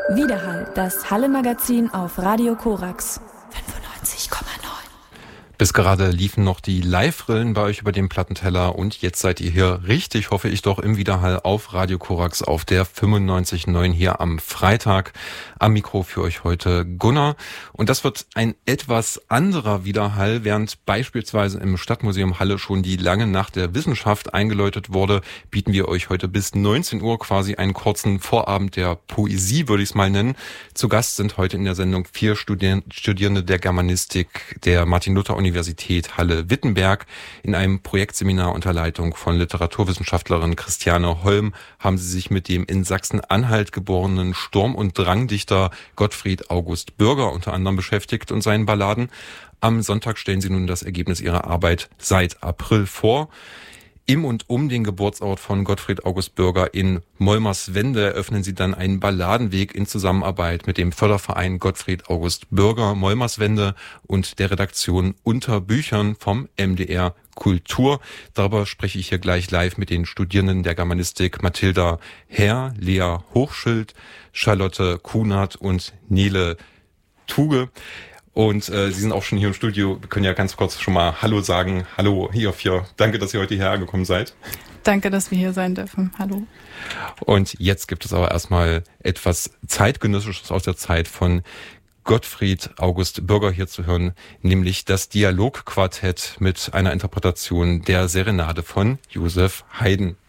Widerhall, das Halle-Magazin auf Radio Korax 95,9. Bis gerade liefen noch die Live-Rillen bei euch über den Plattenteller und jetzt seid ihr hier richtig, hoffe ich doch, im Widerhall auf Radio Korax auf der 95,9 hier am Freitag. Am Mikro für euch heute Gunnar. Und das wird ein etwas anderer Widerhall, während beispielsweise im Stadtmuseum Halle schon die lange Nacht der Wissenschaft eingeläutet wurde, bieten wir euch heute bis 19 Uhr quasi einen kurzen Vorabend der Poesie, würde ich es mal nennen. Zu Gast sind heute in der Sendung 4 Studierende der Germanistik der Martin-Luther-Universität Halle-Wittenberg. In einem Projektseminar unter Leitung von Literaturwissenschaftlerin Christiane Holm haben sie sich mit dem in Sachsen-Anhalt geborenen Sturm- und Drangdichter Gottfried August Bürger unter anderem beschäftigt und seinen Balladen. Am Sonntag stellen sie nun das Ergebnis ihrer Arbeit seit April vor. Im und um den Geburtsort von Gottfried August Bürger in Molmerswende eröffnen sie dann einen Balladenweg in Zusammenarbeit mit dem Förderverein Gottfried August Bürger Molmerswende und der Redaktion Unter Büchern vom MDR Kultur. Darüber spreche ich hier gleich live mit den Studierenden der Germanistik Mathilda Herr, Lea Hochschild, Charlotte Kunert und Nele Tuge. Und Sie sind auch schon hier im Studio. Wir können ja ganz kurz schon mal Hallo sagen. Hallo, hier auf hier. Danke, dass ihr heute hierher angekommen seid. Danke, dass wir hier sein dürfen. Hallo. Und jetzt gibt es aber erstmal etwas Zeitgenössisches aus der Zeit von Gottfried August Bürger hier zu hören, nämlich das Dialogquartett mit einer Interpretation der Serenade von Joseph Haydn.